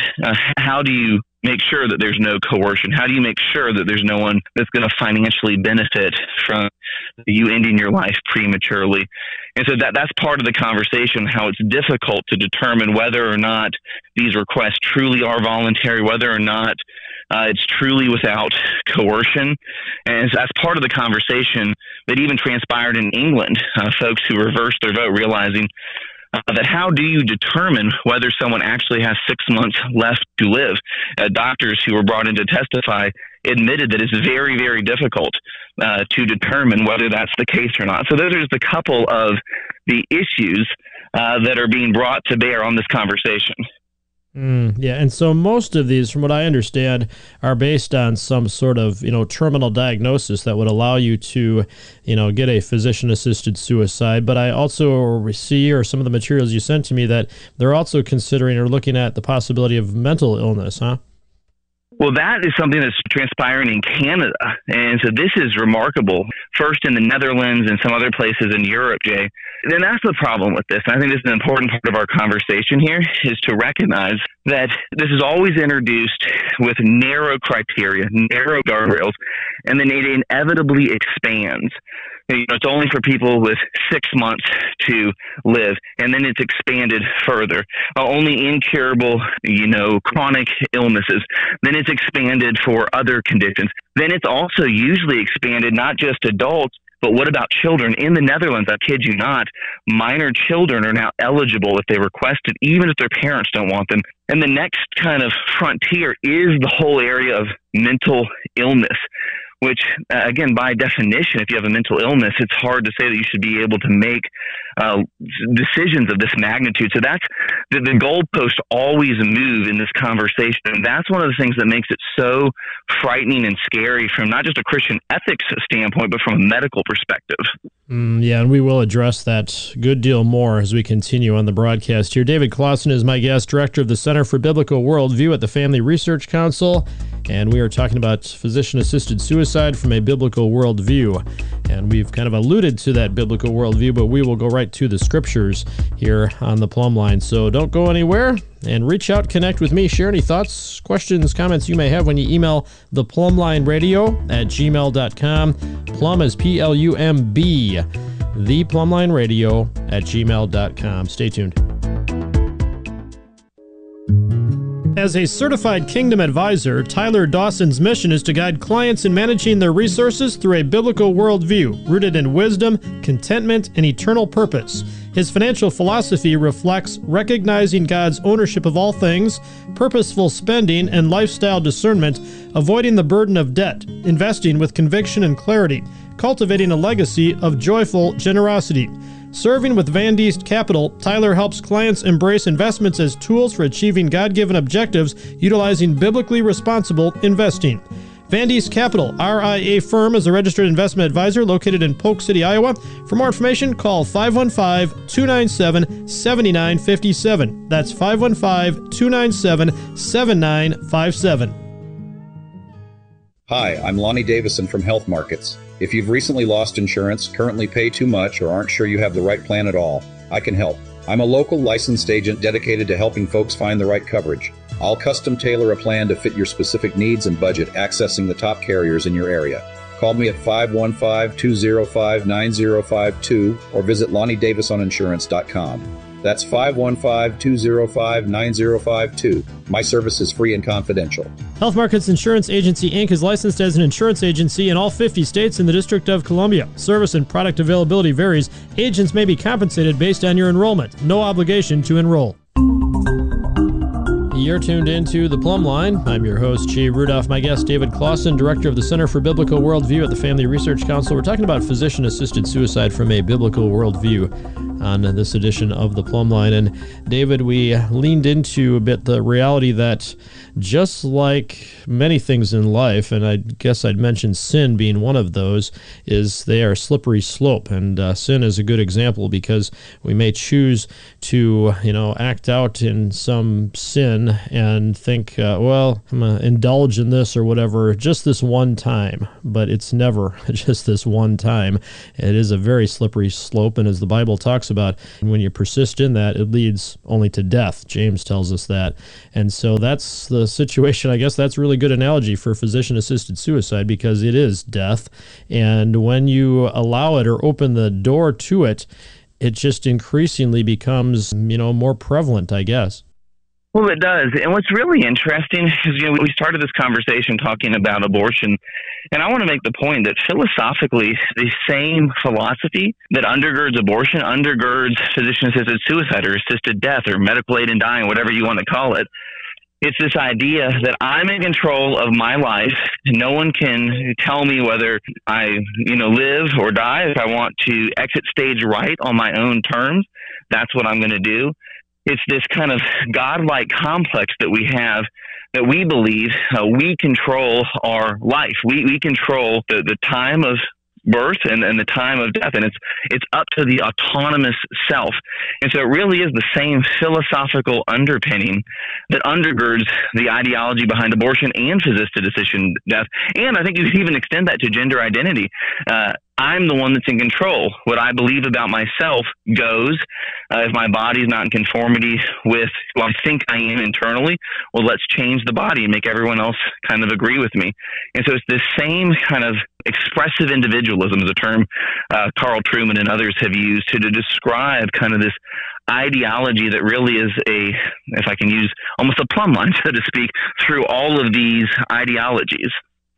how do you make sure that there's no coercion? How do you make sure that there's no one that's going to financially benefit from you ending your life prematurely? And so that's part of the conversation, how it's difficult to determine whether or not these requests truly are voluntary, whether or not it's truly without coercion. And that's part of the conversation that even transpired in England, folks who reversed their vote realizing that how do you determine whether someone actually has 6 months left to live? Doctors who were brought in to testify admitted that it's very, very difficult to determine whether that's the case or not. So those are just a couple of the issues that are being brought to bear on this conversation. Yeah, and so most of these, from what I understand, are based on some sort of, terminal diagnosis that would allow you to, get a physician-assisted suicide. But I also see, or some of the materials you sent to me, that they're also considering or looking at the possibility of mental illness, huh? Well, that is something that's transpiring in Canada. And so this is remarkable. First in the Netherlands and some other places in Europe, Jay. And that's the problem with this. And I think this is an important part of our conversation here, is to recognize that this is always introduced with narrow criteria, narrow guardrails, and then it inevitably expands. It's only for people with 6 months to live, and then it's expanded further. Only incurable, chronic illnesses. Then it's expanded for other conditions. Then it's also usually expanded not just adults, but what about children? In the Netherlands, I kid you not, minor children are now eligible if they request it, even if their parents don't want them. And the next kind of frontier is the whole area of mental illness, which, again, by definition, if you have a mental illness, it's hard to say that you should be able to make decisions of this magnitude. So that's the goalposts always move in this conversation. And that's one of the things that makes it so frightening and scary from not just a Christian ethics standpoint, but from a medical perspective. Yeah, and we will address that good deal more as we continue on the broadcast here. David Closson is my guest, director of the Center for Biblical Worldview at the Family Research Council, and we are talking about physician-assisted suicide from a biblical worldview. And we've kind of alluded to that biblical worldview, but we will go right to the scriptures here on the Plumb Line. So don't go anywhere, and reach out, connect with me, share any thoughts, questions, comments you may have when you email theplumblineradio@gmail.com. Plum is Plumb, theplumblineradio@gmail.com. Stay tuned. As a certified Kingdom advisor, Tyler Dawson's mission is to guide clients in managing their resources through a biblical worldview rooted in wisdom, contentment, and eternal purpose. His financial philosophy reflects recognizing God's ownership of all things, purposeful spending, and lifestyle discernment, avoiding the burden of debt, investing with conviction and clarity, cultivating a legacy of joyful generosity. Serving with Van Diest Capital, Tyler helps clients embrace investments as tools for achieving God-given objectives utilizing biblically responsible investing. Van Diest Capital, RIA firm, is a registered investment advisor located in Polk City, Iowa. For more information, call 515-297-7957. That's 515-297-7957. Hi, I'm Lonnie Davison from Health Markets. If you've recently lost insurance, currently pay too much, or aren't sure you have the right plan at all, I can help. I'm a local licensed agent dedicated to helping folks find the right coverage. I'll custom tailor a plan to fit your specific needs and budget, accessing the top carriers in your area. Call me at 515-205-9052 or visit LonnieDavisOnInsurance.com. That's 515-205-9052. My service is free and confidential. Health Markets Insurance Agency, Inc. is licensed as an insurance agency in all 50 states and the District of Columbia. Service and product availability varies. Agents may be compensated based on your enrollment. No obligation to enroll. You're tuned into The Plumb Line. I'm your host, Jay Rudolph. My guest, David Closson, director of the Center for Biblical Worldview at the Family Research Council. We're talking about physician-assisted suicide from a biblical worldview on this edition of The Plumb Line. And David, we leaned into a bit the reality that just like many things in life, and I guess I'd mention sin being one of those, is they are a slippery slope. And sin is a good example because we may choose to, act out in some sin and think, I'm going to indulge in this or whatever just this one time. But it's never just this one time. It is a very slippery slope. And as the Bible talks talks about when you persist in that, it leads only to death. James tells us that. And so that's the situation. I guess that's a really good analogy for physician-assisted suicide, because it is death. And when you allow it or open the door to it, it just increasingly becomes, more prevalent, I guess. Well, it does. And what's really interesting is, we started this conversation talking about abortion, and I want to make the point that philosophically, the same philosophy that undergirds abortion undergirds physician-assisted suicide or assisted death or medical aid in dying, whatever you want to call it. It's this idea that I'm in control of my life. No one can tell me whether I, live or die. If I want to exit stage right on my own terms, that's what I'm going to do. It's this kind of godlike complex that we have, that we believe we control our life. We control the time of birth and the time of death, and it's up to the autonomous self. And so it really is the same philosophical underpinning that undergirds the ideology behind abortion and physician-assisted death. And I think you could even extend that to gender identity. I'm the one that's in control. What I believe about myself goes. If my body's not in conformity with who I think I am internally, well, let's change the body and make everyone else kind of agree with me. And so it's this same kind of expressive individualism, is a term Carl Trueman and others have used to describe kind of this ideology that really is if I can use almost a plumb line, so to speak, through all of these ideologies.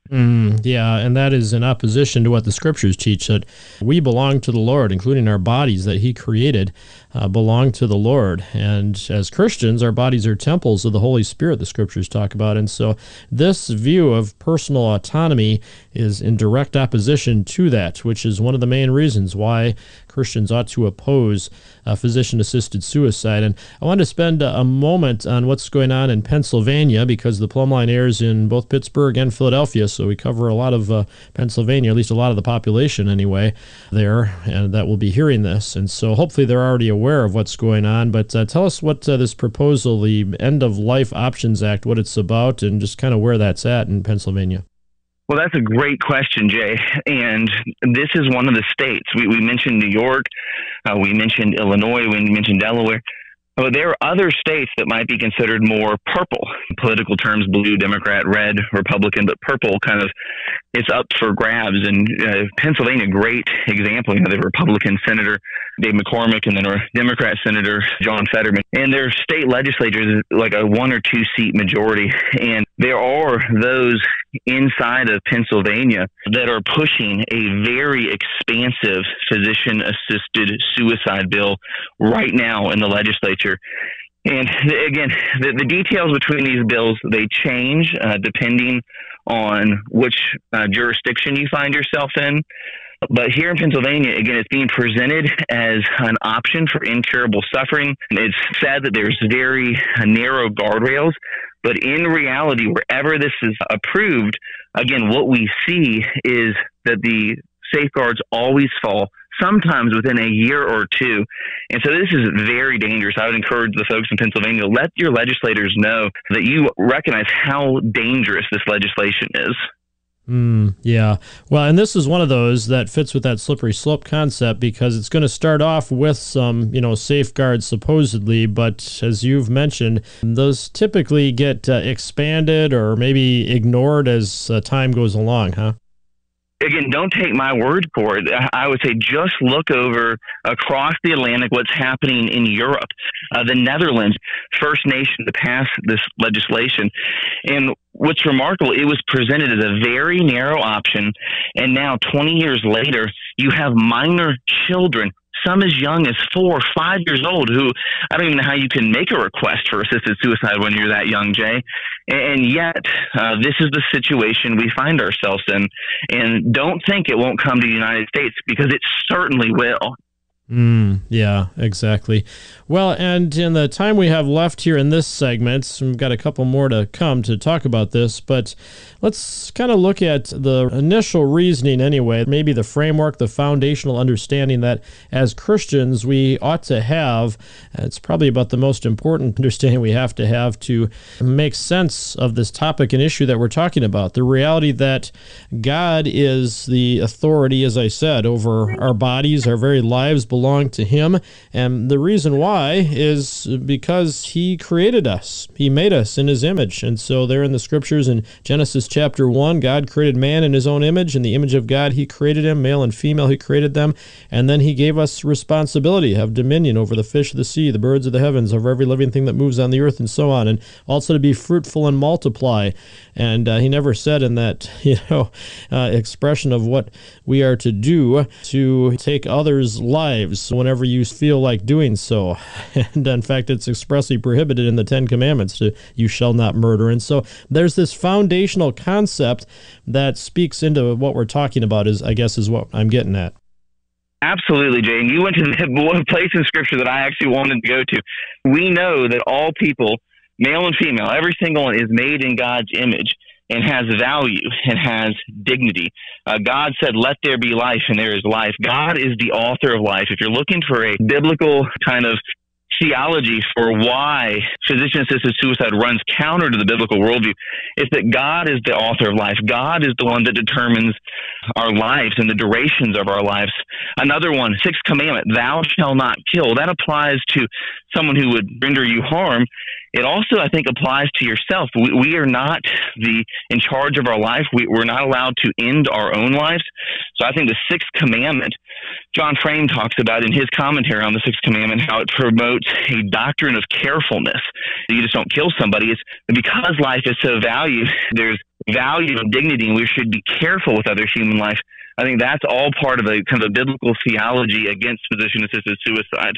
Yeah, and that is in opposition to what the Scriptures teach, that we belong to the Lord, including our bodies that He created belong to the Lord. And as Christians, our bodies are temples of the Holy Spirit, the Scriptures talk about. And so this view of personal autonomy is in direct opposition to that, which is one of the main reasons why Christians ought to oppose physician-assisted suicide. And I want to spend a moment on what's going on in Pennsylvania, because the Plumb Line airs in both Pittsburgh and Philadelphia, so we cover a lot of Pennsylvania, at least a lot of the population anyway, there, and that will be hearing this. And so hopefully they're already aware of what's going on. But tell us what this proposal, the End of Life Options Act, what it's about, and just kind of where that's at in Pennsylvania. Well, that's a great question, Jay. And this is one of the states. We mentioned New York, we mentioned Illinois, we mentioned Delaware. But there are other states that might be considered more purple. In political terms, blue, Democrat, red, Republican, but purple kind of, it's up for grabs. And Pennsylvania, great example. The Republican Senator Dave McCormick and then a Democrat Senator John Fetterman. And their state legislatures like a 1 or 2 seat majority. And there are those inside of Pennsylvania that are pushing a very expansive physician-assisted suicide bill right now in the legislature. And again, the details between these bills, they change depending on which jurisdiction you find yourself in. But here in Pennsylvania, again, it's being presented as an option for incurable suffering. It's said that there's very narrow guardrails, but in reality, wherever this is approved, again, what we see is that the safeguards always fall, sometimes within a year or two. And so this is very dangerous. I would encourage the folks in Pennsylvania, let your legislators know that you recognize how dangerous this legislation is. Yeah. Well, and this is one of those that fits with that slippery slope concept, because it's going to start off with some, safeguards supposedly, but as you've mentioned, those typically get expanded or maybe ignored as time goes along, huh? Again, don't take my word for it. I would say just look over across the Atlantic what's happening in Europe. The Netherlands, first nation to pass this legislation. And what's remarkable, it was presented as a very narrow option. And now, 20 years later, you have minor children, some as young as 4 or 5 years old, who I don't even know how you can make a request for assisted suicide when you're that young, Jay. And yet, this is the situation we find ourselves in. And don't think it won't come to the United States, because it certainly will. Yeah, exactly. Well, and in the time we have left here in this segment, we've got a couple more to come to talk about this, but let's kind of look at the initial reasoning anyway, maybe the framework, the foundational understanding that as Christians we ought to have. It's probably about the most important understanding we have to make sense of this topic and issue that we're talking about. The reality that God is the authority, as I said, over our bodies, our very lives belong to him. And the reason why is because he created us. He made us in his image. And so there in the scriptures in Genesis chapter 1, God created man in his own image. In the image of God, he created him, male and female, he created them. And then he gave us responsibility, have dominion over the fish of the sea, the birds of the heavens, over every living thing that moves on the earth, and so on. And also to be fruitful and multiply. And he never said in that, expression of what we are to do to take others' lives whenever you feel like doing so. And in fact, it's expressly prohibited in the Ten Commandments to you shall not murder. And so there's this foundational concept that speaks into what we're talking about, is what I'm getting at. Absolutely, Jay. And you went to the one place in Scripture that I actually wanted to go to. We know that all people, male and female, every single one is made in God's image and has value and has dignity. God said, let there be life, and there is life. God is the author of life. If you're looking for a biblical kind of theology for why physician-assisted suicide runs counter to the biblical worldview, is that God is the author of life. God is the one that determines our lives and the durations of our lives. Another one, sixth commandment, thou shalt not kill. That applies to someone who would render you harm. It also, I think, applies to yourself. We are not in charge of our life. We're not allowed to end our own lives. So I think the sixth commandment, John Frame talks about in his commentary on the sixth commandment, how it promotes a doctrine of carefulness. You just don't kill somebody. It's because life is so valued, there's value and dignity, and we should be careful with other human life. I think that's all part of a kind of a biblical theology against physician-assisted suicide.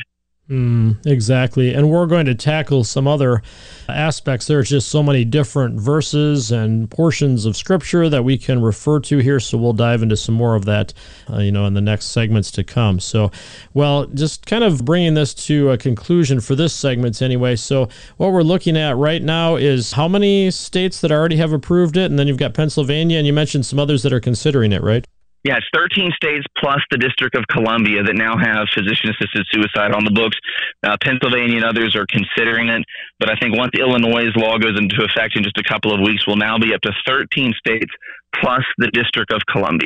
Exactly. And we're going to tackle some other aspects. There's just so many different verses and portions of Scripture that we can refer to here. So we'll dive into some more of that, in the next segments to come. So, just kind of bringing this to a conclusion for this segment anyway. So what we're looking at right now is how many states that already have approved it. And then you've got Pennsylvania, and you mentioned some others that are considering it, right? Yeah, it's 13 states plus the District of Columbia that now have physician-assisted suicide on the books. Pennsylvania and others are considering it, but I think once Illinois' law goes into effect in just a couple of weeks, we'll now be up to 13 states plus the District of Columbia.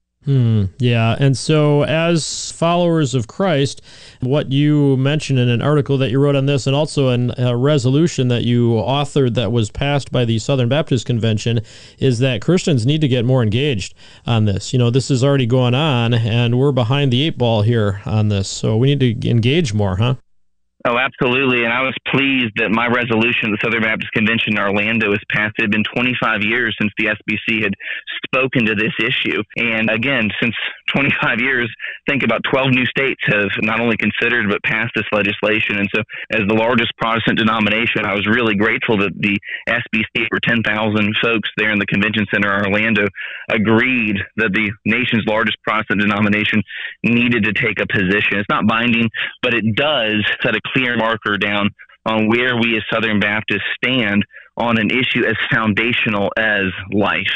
Yeah, and so as followers of Christ, what you mentioned in an article that you wrote on this, and also in a resolution that you authored that was passed by the Southern Baptist Convention, is that Christians need to get more engaged on this. This is already going on, and we're behind the eight ball here on this, so we need to engage more, huh? Oh, absolutely. And I was pleased that my resolution at the Southern Baptist Convention in Orlando was passed. It had been 25 years since the SBC had spoken to this issue. And again, since 25 years, think about 12 new states have not only considered but passed this legislation. And so as the largest Protestant denomination, I was really grateful that the SBC, for 10,000 folks there in the Convention Center in Orlando, agreed that the nation's largest Protestant denomination needed to take a position. It's not binding, but it does set a clear marker down on where we as Southern Baptists stand on an issue as foundational as life.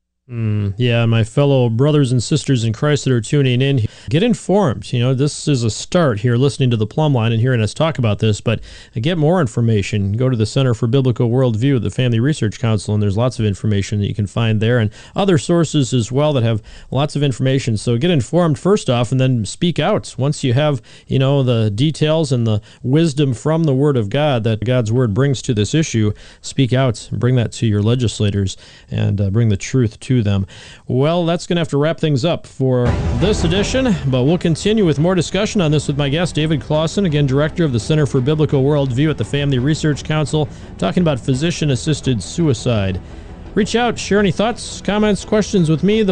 Yeah, my fellow brothers and sisters in Christ that are tuning in, get informed. This is a start here, listening to the Plumb Line and hearing us talk about this, but get more information. Go to the Center for Biblical Worldview, the Family Research Council, and there's lots of information that you can find there, and other sources as well that have lots of information. So get informed first off, and then speak out. Once you have, the details and the wisdom from the Word of God that God's Word brings to this issue, speak out, bring that to your legislators, and bring the truth to them. Well, that's going to have to wrap things up for this edition, but we'll continue with more discussion on this with my guest, David Clausen, again, Director of the Center for Biblical Worldview at the Family Research Council, talking about physician-assisted suicide. Reach out, share any thoughts, comments, questions with me,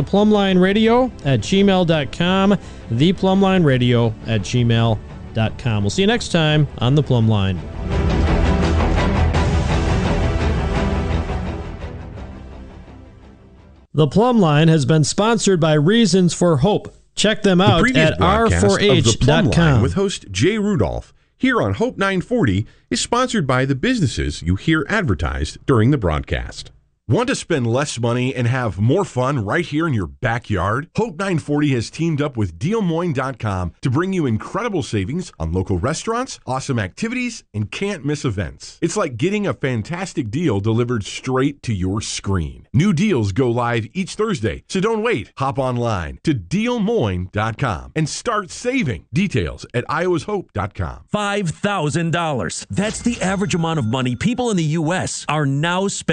theplumblineradio@gmail.com, theplumblineradio@gmail.com. We'll see you next time on The Plumb Line. The Plumb Line has been sponsored by Reasons for Hope. Check them out at r4h.com. With host Jay Rudolph here on Hope 940 is sponsored by the businesses you hear advertised during the broadcast. Want to spend less money and have more fun right here in your backyard? Hope 940 has teamed up with DealMoine.com to bring you incredible savings on local restaurants, awesome activities, and can't miss events. It's like getting a fantastic deal delivered straight to your screen. New deals go live each Thursday, so don't wait. Hop online to DealMoine.com and start saving. Details at iowashope.com. $5,000. That's the average amount of money people in the U.S. are now spending